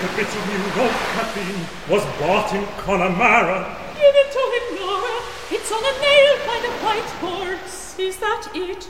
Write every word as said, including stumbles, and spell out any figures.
The bit of new gold caffeine was bought in Connemara. Give it to him, Nora. It's on a nail by the whiteboard. Is that it?